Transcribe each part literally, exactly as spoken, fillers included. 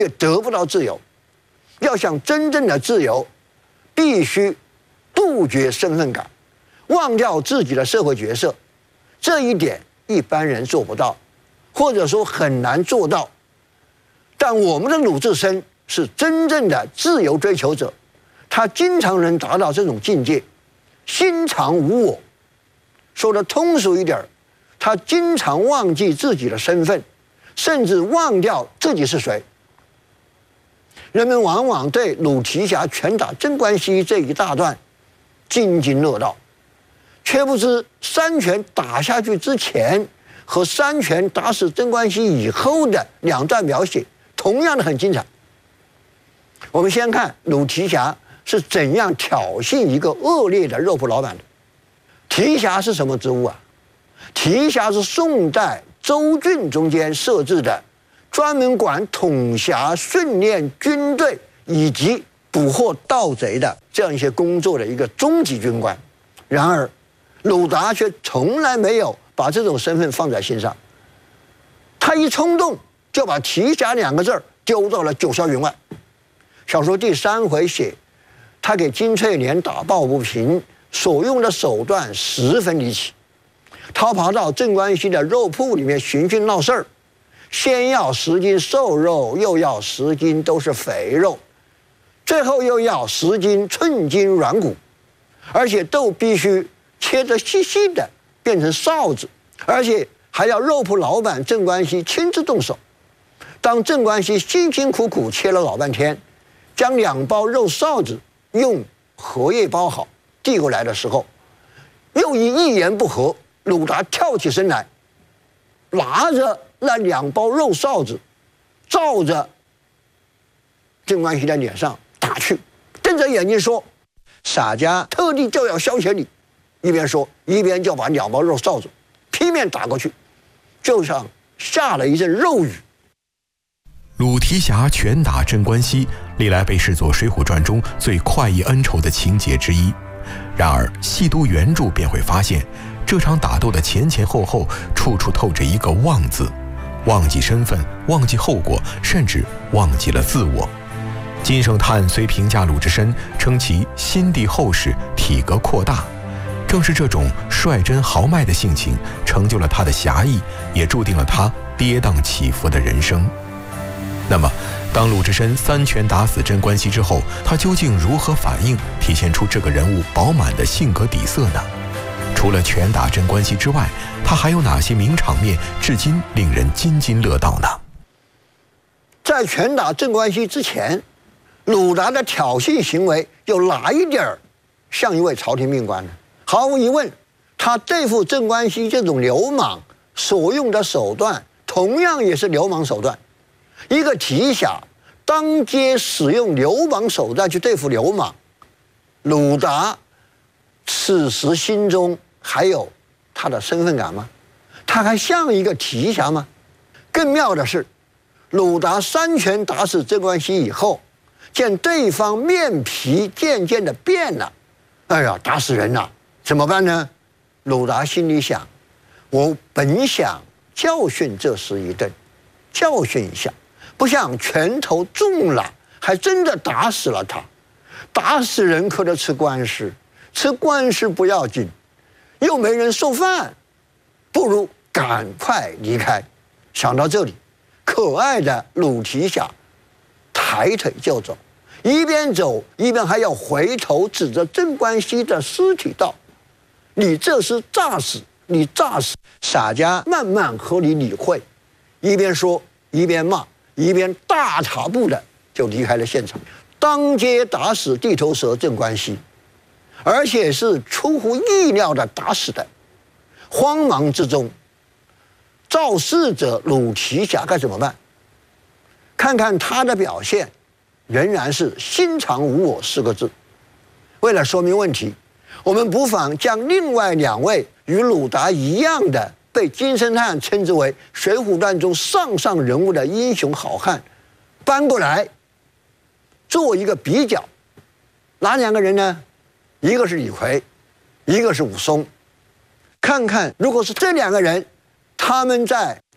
也得不到自由。要想真正的自由，必须杜绝身份感，忘掉自己的社会角色。这一点一般人做不到，或者说很难做到。但我们的鲁智深是真正的自由追求者，他经常能达到这种境界，心常无我。说的通俗一点，他经常忘记自己的身份，甚至忘掉自己是谁。人们往往对鲁提辖拳打镇关西这一大段津津乐道，却不知三拳打下去之前和三拳打死镇关西以后的两段描写同样的很精彩。我们先看鲁提辖是怎样挑衅一个恶劣的肉铺老板的。提辖是什么职务啊？提辖是宋代州郡中间设置的，专门管统辖训练军队以及捕获盗贼的这样一些工作的一个中级军官。然而鲁达却从来没有把这种身份放在心上，他一冲动就把提辖两个字儿丢到了九霄云外。小说第三回写他给金翠莲打抱不平，所用的手段十分离奇。他跑到镇关西的肉铺里面寻衅闹事儿，先要十斤瘦肉，又要十斤都是肥肉，最后又要十斤寸筋软骨，而且都必须切得细细的变成臊子，而且还要肉铺老板镇关西亲自动手。当镇关西辛辛苦苦切了老半天，将两包肉臊子用荷叶包好递过来的时候，又因一言不合，鲁达跳起身来，拿着那两包肉臊子照着镇关西的脸上打去，瞪着眼睛说：“洒家特地就要消遣你。”一边说一边就把两包肉臊子劈面打过去，就像下了一阵肉雨。 鲁提辖拳打镇关西历来被视作《水浒传》中最快意恩仇的情节之一。然而细读原著便会发现，这场打斗的前前后后处处透着一个忘字，忘记身份，忘记后果，甚至忘记了自我。金圣叹虽评价鲁智深，称其心地厚实，体格阔大。正是这种率真豪迈的性情，成就了他的侠义，也注定了他跌宕起伏的人生。那么当鲁智深三拳打死镇关西之后，他究竟如何反应，体现出这个人物饱满的性格底色呢？除了拳打镇关西之外，他还有哪些名场面至今令人津津乐道呢？ 在拳打镇关西之前，鲁达的挑衅行为有哪一点像一位朝廷命官呢？毫无疑问，他对付镇关西这种流氓所用的手段同样也是流氓手段。一个提辖当街使用流氓手段去对付流氓，鲁达此时心中还有他的身份感吗？他还像一个提辖吗？更妙的是，鲁达三拳打死镇关西以后，见对方面皮渐渐的变了，哎呀，打死人了，怎么办呢？鲁达心里想，我本想教训这厮一顿，教训一下，不想拳头重了，还真的打死了他。打死人可得吃官司，吃官司不要紧，又没人送饭，不如赶快离开。想到这里，可爱的鲁提辖抬腿就走，一边走一边还要回头指着镇关西的尸体道：“你这是诈死，你诈死！”洒家慢慢和你理会，一边说一边骂，一边大踏步的就离开了现场，当街打死地头蛇镇关西，而且是出乎意料的打死的。慌忙之中，肇事者鲁提辖该怎么办？看看他的表现，仍然是心常无我四个字。为了说明问题，我们不妨将另外两位与鲁达一样的被金圣叹称之为《水浒传》中上上人物的英雄好汉搬过来做一个比较。哪两个人呢？一个是李逵，一个是武松。看看如果是这两个人，他们在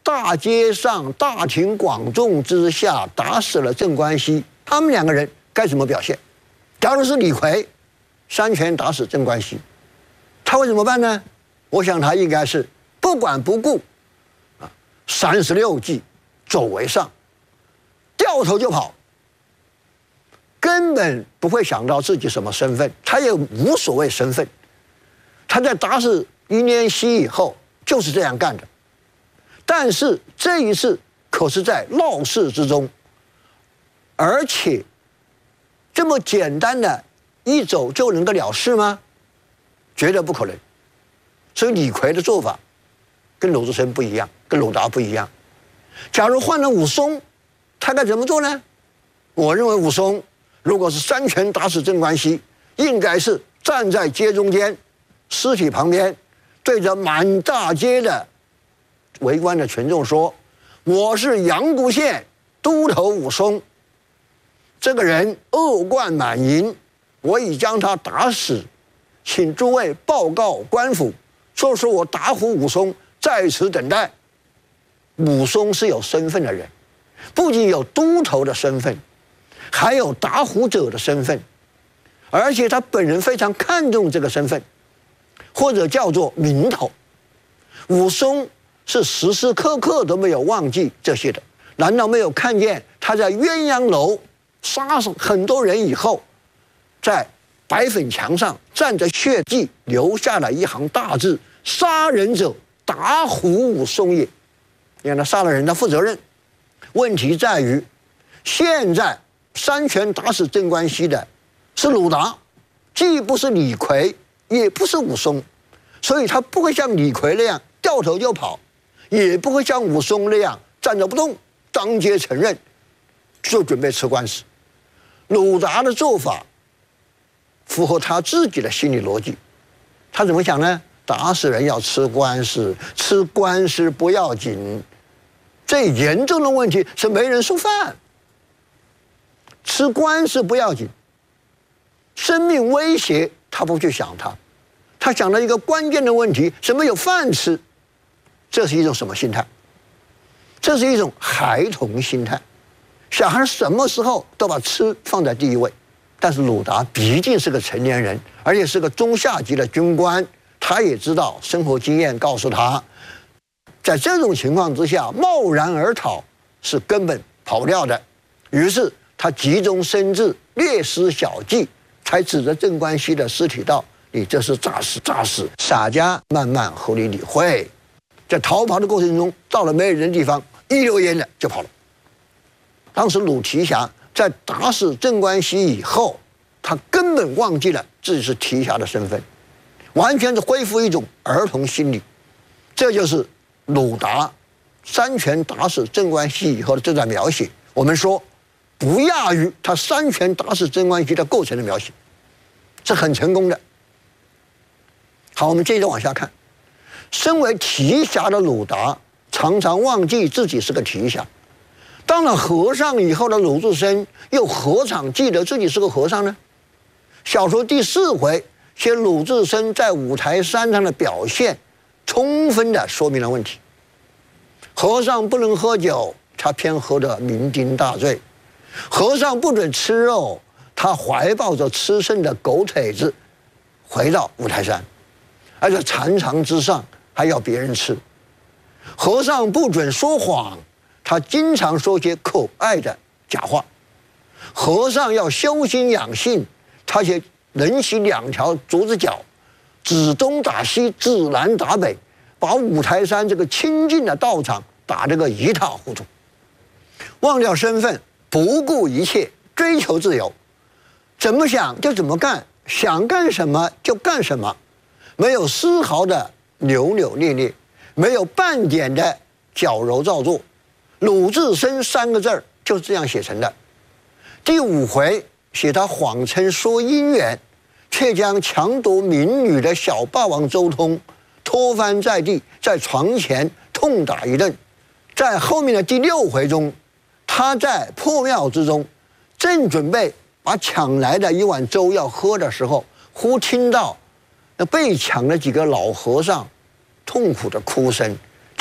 大街上大庭广众之下打死了镇关西，他们两个人该怎么表现？假如是李逵三拳打死镇关西，他会怎么办呢？我想他应该是不管不顾，啊，三十六计，走为上，掉头就跑，根本不会想到自己什么身份，他也无所谓身份。他在打死余连熙以后就是这样干的。但是这一次可是在闹市之中，而且这么简单的一走就能够了事吗？绝对不可能。所以李逵的做法跟鲁智深不一样，跟鲁达不一样。假如换了武松，他该怎么做呢？我认为武松如果是三拳打死镇关西，应该是站在街中间，尸体旁边，对着满大街的围观的群众说：“我是阳谷县都头武松，这个人恶贯满盈，我已将他打死，请诸位报告官府，说是我打虎武松在此等待。”武松是有身份的人，不仅有都头的身份，还有打虎者的身份，而且他本人非常看重这个身份，或者叫做名头。武松是时时刻刻都没有忘记这些的，难道没有看见他在鸳鸯楼杀死很多人以后，在白粉墙上蘸着血迹留下了一行大字：“杀人者打虎武松也。”因为他杀了人，他负责任。问题在于，现在三拳打死镇关西的是鲁达，既不是李逵，也不是武松，所以他不会像李逵那样掉头就跑，也不会像武松那样站着不动，当街承认，就准备吃官司。鲁达的做法符合他自己的心理逻辑，他怎么想呢？打死人要吃官司，吃官司不要紧，最严重的问题是没人送饭。吃官司不要紧，生命威胁他不去想它，他想到一个关键的问题：什么有饭吃？这是一种什么心态？这是一种孩童心态。小孩什么时候都把吃放在第一位。但是鲁达毕竟是个成年人，而且是个中下级的军官，他也知道生活经验告诉他，在这种情况之下，贸然而逃是根本跑不掉的。于是他急中生智，略施小计，才指着镇关西的尸体道：“你这是诈死，诈死！”洒家慢慢合理理会。在逃跑的过程中，到了没人的地方，一溜烟的就跑了。当时鲁提辖在打死镇关西以后，他根本忘记了自己是提辖的身份，完全是恢复一种儿童心理。这就是鲁达三拳打死镇关西以后的这段描写。我们说不亚于他三拳打死镇关西的构成的描写，是很成功的。好，我们接着往下看。身为提辖的鲁达常常忘记自己是个提辖，当了和尚以后的鲁智深又何尝记得自己是个和尚呢？小说第四回写鲁智深在五台山上的表现，充分的说明了问题。和尚不能喝酒，他偏喝得酩酊大醉；和尚不准吃肉，他怀抱着吃剩的狗腿子回到五台山，而且禅堂之上还要别人吃。和尚不准说谎，他经常说些可爱的假话。和尚要修心养性，他却能洗两条竹子脚，指东打西，指南打北，把五台山这个清净的道场打得个一塌糊涂。忘掉身份，不顾一切，追求自由，怎么想就怎么干，想干什么就干什么，没有丝毫的扭扭捏捏，没有半点的矫揉造作。鲁智深三个字儿就是这样写成的。第五回写他谎称说姻缘，却将强夺民女的小霸王周通拖翻在地，在床前痛打一顿。在后面的第六回中，他在破庙之中，正准备把抢来的一碗粥要喝的时候，忽听到那被抢的几个老和尚痛苦的哭声，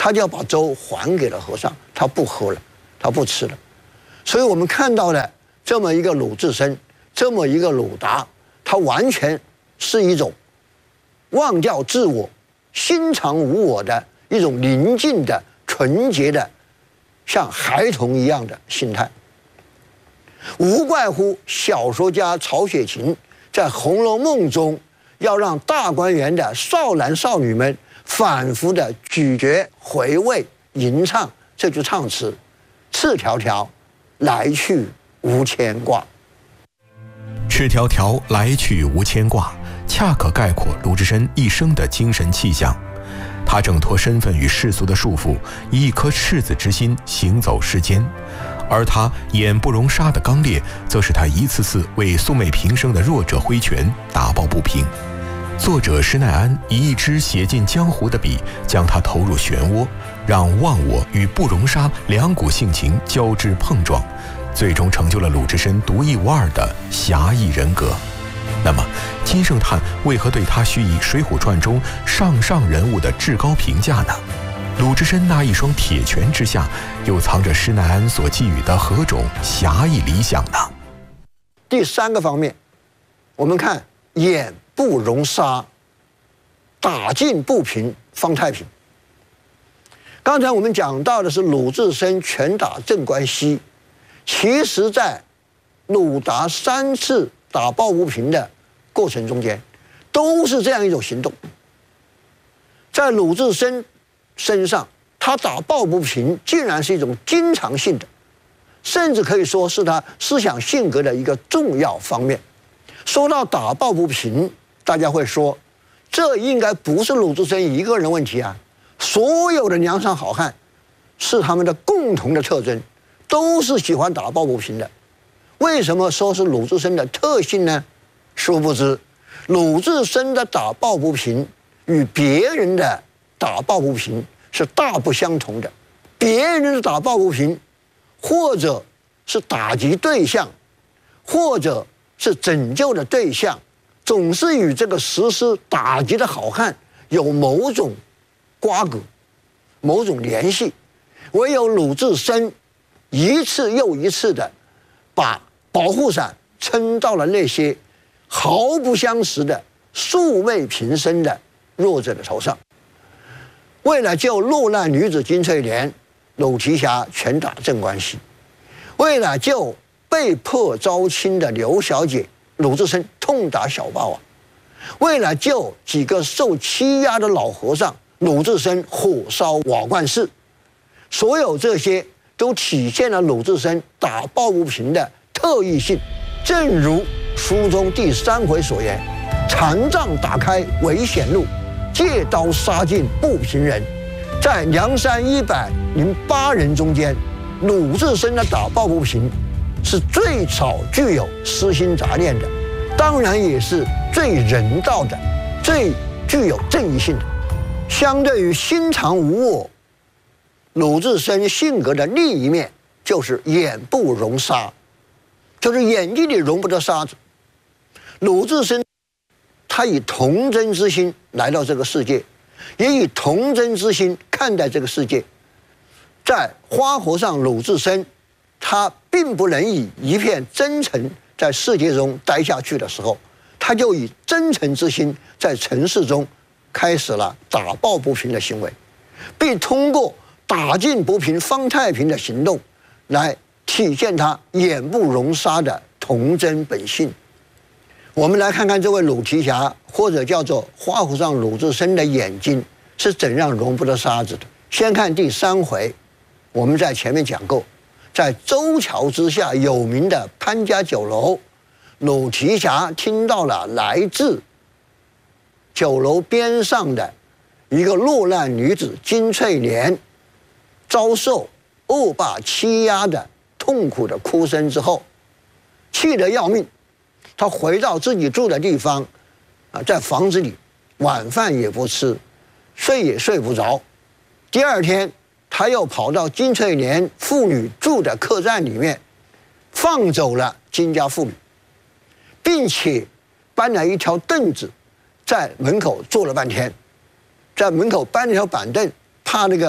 他就要把粥还给了和尚，他不喝了，他不吃了。所以我们看到了这么一个鲁智深，这么一个鲁达，他完全是一种忘掉自我、心常无我的一种宁静的、纯洁的，像孩童一样的心态。无怪乎小说家曹雪芹在《红楼梦》中要让大观园的少男少女们反复的咀嚼、回味、吟唱这句唱词：“赤条条，来去无牵挂。” 赤条条，来去无牵挂，恰可概括鲁智深一生的精神气象。他挣脱身份与世俗的束缚，以一颗赤子之心行走世间。而他眼不容沙的刚烈，则是他一次次为素昧平生的弱者挥拳，打抱不平。作者施耐庵以一支写尽江湖的笔，将他投入漩涡，让忘我与不容沙两股性情交织碰撞，最终成就了鲁智深独一无二的侠义人格。那么金圣叹为何对他许以《水浒传》中上上人物的至高评价呢？鲁智深那一双铁拳之下，又藏着施耐庵所寄予的何种侠义理想呢？ 第三个方面，我们看眼不容沙，打进不平方太平。刚才我们讲到的是鲁智深拳打镇关西，其实在鲁达三次打抱不平的过程中间，都是这样一种行动。在鲁智深身上，他打抱不平竟然是一种经常性的，甚至可以说是他思想性格的一个重要方面。说到打抱不平，大家会说，这应该不是鲁智深一个人问题啊，所有的梁山好汉是他们的共同的特征，都是喜欢打抱不平的。为什么说是鲁智深的特性呢？殊不知，鲁智深的打抱不平与别人的打抱不平是大不相同的。别人的打抱不平，或者是打击对象，或者是拯救的对象，总是与这个实施打击的好汉有某种瓜葛、某种联系。唯有鲁智深一次又一次的把保护伞撑到了那些毫不相识的素昧平生的弱者的头上。为了救落难女子金翠莲，鲁提辖拳打镇关西；为了救被迫招亲的刘小姐，鲁智深痛打小霸王；为了救几个受欺压的老和尚，鲁智深火烧瓦罐寺。所有这些都体现了鲁智深打抱不平的特异性。正如书中第三回所言：“残障打开危险路，借刀杀尽不平人。”在梁山一百零八人中间，鲁智深的打抱不平是最少具有私心杂念的，当然也是最人道的，最具有正义性的。相对于心常无我，鲁智深性格的另一面就是眼不容沙，就是眼睛里容不得沙子。鲁智深他以童真之心来到这个世界，也以童真之心看待这个世界。在花和尚鲁智深，他并不能以一片真诚在世界中待下去的时候，他就以真诚之心在尘世中开始了打抱不平的行为，并通过打进不平方太平的行动来体现他眼不容沙的童真本性。我们来看看这位鲁提辖，或者叫做花和尚鲁智深的眼睛是怎样容不得沙子的。先看第三回，我们在前面讲过，在周桥之下有名的潘家酒楼，鲁提辖听到了来自酒楼边上的一个落难女子金翠莲遭受恶霸欺压的痛苦的哭声之后，气得要命。他回到自己住的地方，啊，在房子里晚饭也不吃，睡也睡不着。第二天，他又跑到金翠莲妇女住的客栈里面，放走了金家妇女，并且搬来一条凳子，在门口坐了半天，在门口搬了一条板凳，怕那个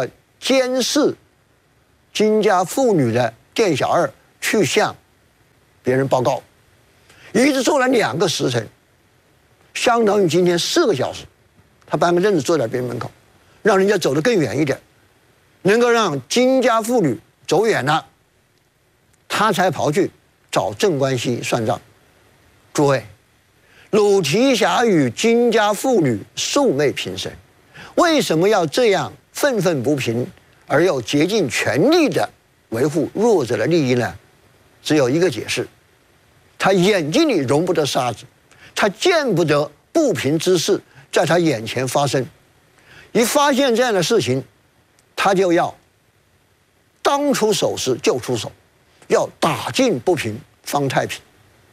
监视金家妇女的店小二去向别人报告，一直做了两个时辰，相当于今天四个小时。他搬个凳子坐在别人门口，让人家走得更远一点，能够让金家妇女走远了，他才跑去找镇关西算账。诸位，鲁提辖与金家妇女素昧平生，为什么要这样愤愤不平，而又竭尽全力的维护弱者的利益呢？只有一个解释：他眼睛里容不得沙子，他见不得不平之事在他眼前发生。一发现这样的事情，他就要当出手时就出手，要打进不平方太平。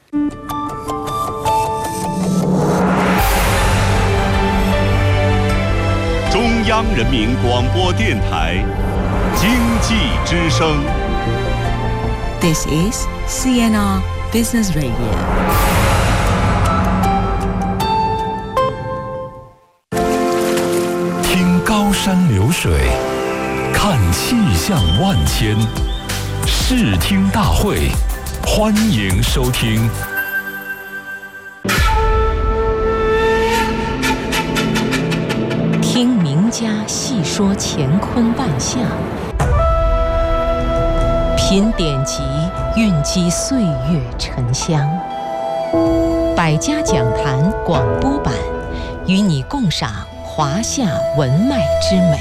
中央人民广播电台经济之声。 This is C N R Business Radio。 听高山流水，看气象万千，视听大会，欢迎收听。 听名家细说乾坤万象，品典籍，蕴积岁月沉香。百家讲坛广播版，与你共赏华夏文脉之美。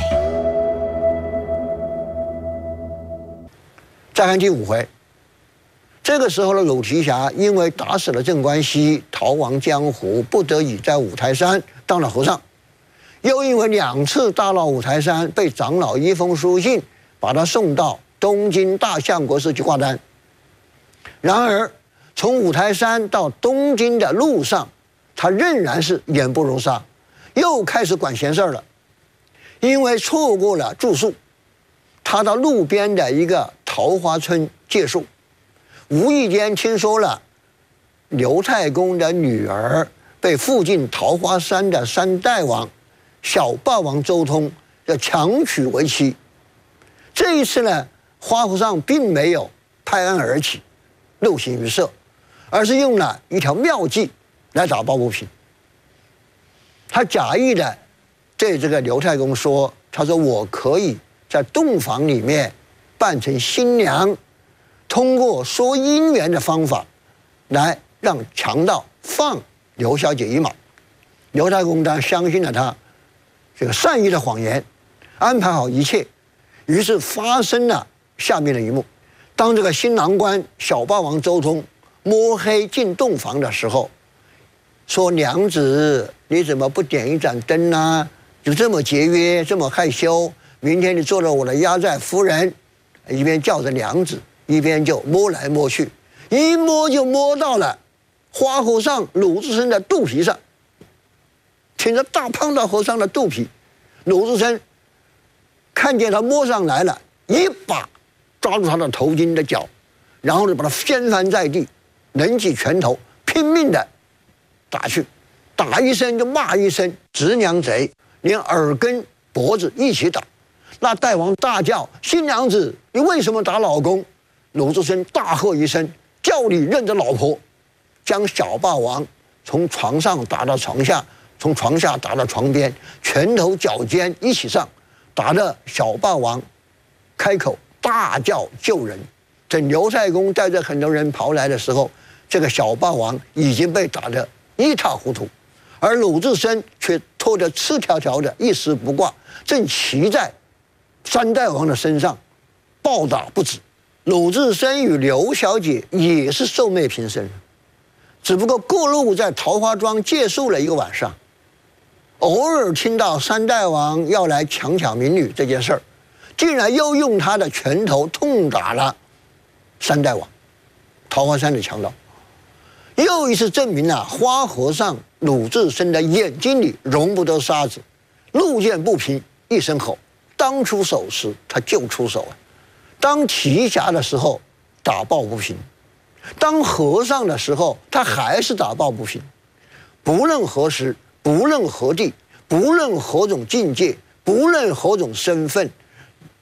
再看第五回，这个时候的鲁提辖因为打死了镇关西，逃亡江湖，不得已在五台山当了和尚。又因为两次大闹五台山，被长老一封书信把他送到东京大相国寺去挂单。然而，从五台山到东京的路上，他仍然是眼不如沙，又开始管闲事了。因为错过了住宿，他到路边的一个桃花村借宿，无意间听说了刘太公的女儿被附近桃花山的三代王小霸王周通要强娶为妻。这一次呢，花和尚并没有拍案而起，露形于色，而是用了一条妙计来打抱不平。他假意的对这个刘太公说：“他说我可以在洞房里面扮成新娘，通过说姻缘的方法来让强盗放刘小姐一马。”刘太公当然相信了他这个善意的谎言，安排好一切，于是发生了下面的一幕：当这个新郎官小霸王周通摸黑进洞房的时候，说：“娘子，你怎么不点一盏灯呢？就这么节约，这么害羞。明天你做了我的压寨夫人。”一边叫着娘子，一边就摸来摸去，一摸就摸到了花和尚鲁智深的肚皮上。挺着大胖大和尚的肚皮，鲁智深看见他摸上来了，一把抓住他的头巾的角，然后呢把他掀翻在地，抡起拳头拼命的打去，打一声就骂一声直娘贼，连耳根脖子一起打。那代王大叫：“新娘子，你为什么打老公？”鲁智深大喝一声：“叫你认着老婆！”将小霸王从床上打到床下，从床下打到床边，拳头脚尖一起上，打得小霸王开口大叫救人。等刘太公带着很多人跑来的时候，这个小霸王已经被打得一塌糊涂，而鲁智深却拖得赤条条的，一丝不挂，正骑在三代王的身上暴打不止。鲁智深与刘小姐也是素昧平生，只不过过路在桃花庄借宿了一个晚上，偶尔听到三代王要来强抢民女这件事儿，竟然又用他的拳头痛打了三代王桃花山的强盗，又一次证明了花和尚鲁智深的眼睛里容不得沙子，路见不平一声吼，当出手时他就出手啊。当提辖的时候打抱不平，当和尚的时候他还是打抱不平。不论何时，不论何地，不论何种境界，不论何种身份，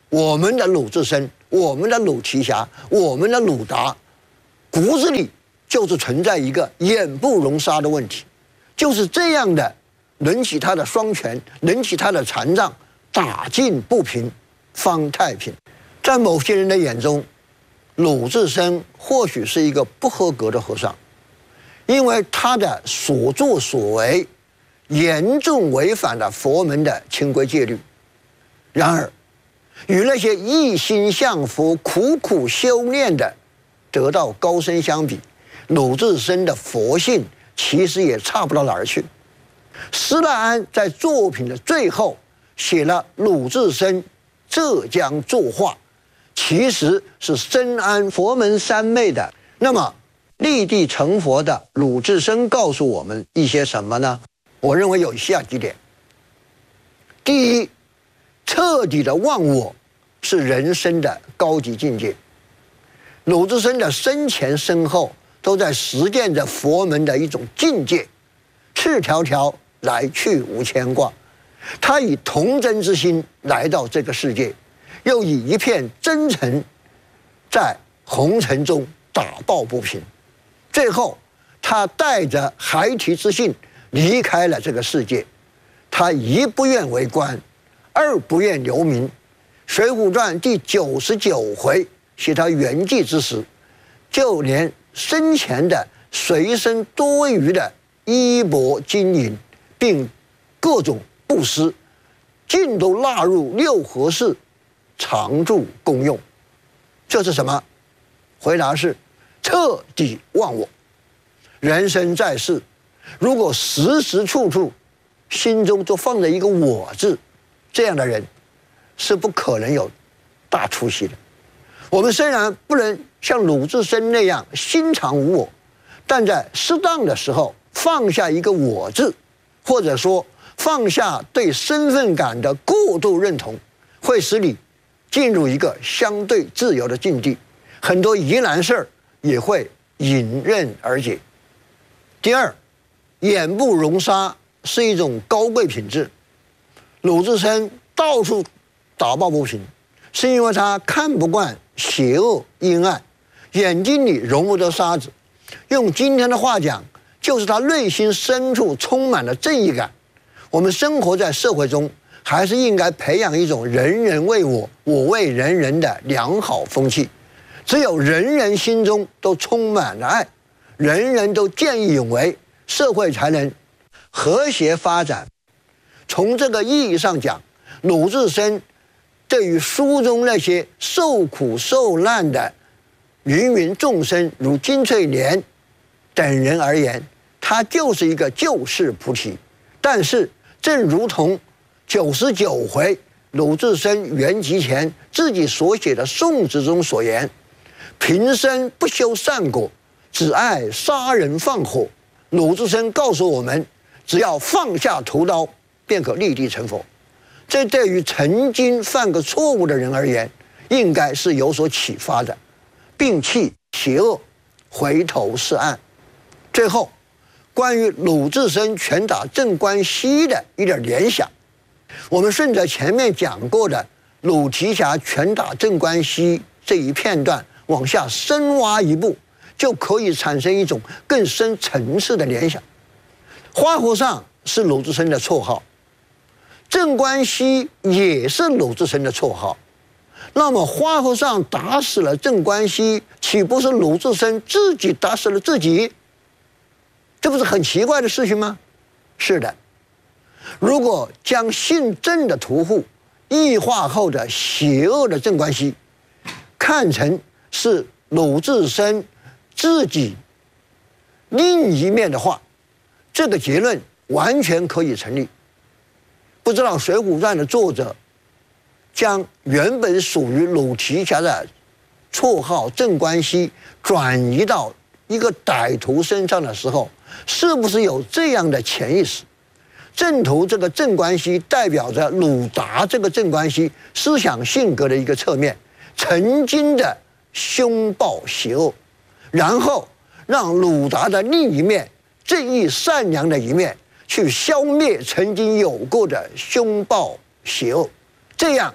我们的鲁智深、我们的鲁提辖、我们的鲁达，骨子里就是存在一个眼不容沙的问题，就是这样的，抡起他的双拳，抡起他的禅杖，打进不平，方太平。在某些人的眼中，鲁智深或许是一个不合格的和尚，因为他的所作所为严重违反了佛门的清规戒律。然而，与那些一心向佛、苦苦修炼的得道高僧相比，鲁智深的佛性其实也差不到哪儿去。施耐庵在作品的最后写了鲁智深浙江作画，其实是深谙佛门三昧的。那么立地成佛的鲁智深告诉我们一些什么呢？我认为有以下几点。第一，彻底的忘我是人生的高级境界。鲁智深的生前身后都在实践着佛门的一种境界，赤条条来去无牵挂。他以童真之心来到这个世界，又以一片真诚在红尘中打抱不平。最后，他带着孩提之心离开了这个世界。他一不愿为官，二不愿留名。《水浒传》第九十九回写他圆寂之时，就连生前的随身多余的衣帛金银，并各种布施，尽都纳入六合寺常住公用。这是什么？回答是彻底忘我。人生在世，如果时时处处心中都放着一个我字，这样的人是不可能有大出息的。我们虽然不能像鲁智深那样心常无我，但在适当的时候放下一个我字，或者说放下对身份感的过度认同，会使你进入一个相对自由的境地，很多疑难事儿也会迎刃而解。第二，眼不容沙是一种高贵品质。鲁智深到处打抱不平，是因为他看不惯邪恶阴暗，眼睛里容不得沙子。用今天的话讲，就是他内心深处充满了正义感。我们生活在社会中，还是应该培养一种人人为我，我为人人的良好风气。只有人人心中都充满了爱，人人都见义勇为，社会才能和谐发展。从这个意义上讲，鲁智深对于书中那些受苦受难的芸芸众生，如金翠莲等人而言，他就是一个救世菩提。但是正如同九十九回鲁智深圆寂前自己所写的颂词中所言，平生不修善果，只爱杀人放火。鲁智深告诉我们，只要放下屠刀，便可立地成佛。这对于曾经犯过错误的人而言，应该是有所启发的。摒弃邪恶，回头是岸。最后，关于鲁智深拳打镇关西的一点联想，我们顺着前面讲过的鲁提辖拳打镇关西这一片段往下深挖一步，就可以产生一种更深层次的联想。花和尚是鲁智深的绰号，镇关西也是鲁智深的绰号。那么花和尚打死了镇关西，岂不是鲁智深自己打死了自己？这不是很奇怪的事情吗？是的，如果将姓郑的屠户异化后的邪恶的镇关西看成是鲁智深自己另一面的话，这个结论完全可以成立。不知道《水浒传》的作者将原本属于鲁提辖的绰号镇关西转移到一个歹徒身上的时候，是不是有这样的潜意识？郑屠这个镇关西代表着鲁达这个镇关西思想性格的一个侧面，曾经的凶暴邪恶，然后让鲁达的另一面正义善良的一面去消灭曾经有过的凶暴邪恶，这样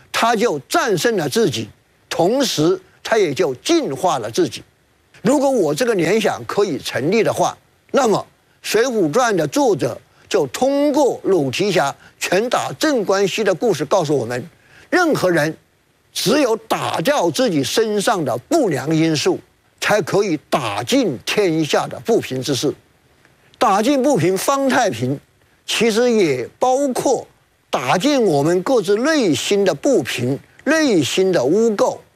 他就战胜了自己，同时他也就净化了自己。如果我这个联想可以成立的话，那么《水浒传》的作者就通过鲁提辖拳打镇关西的故事告诉我们，任何人只有打掉自己身上的不良因素，才可以打尽天下的不平之事。打尽不平方太平，其实也包括打尽我们各自内心的不平、内心的污垢，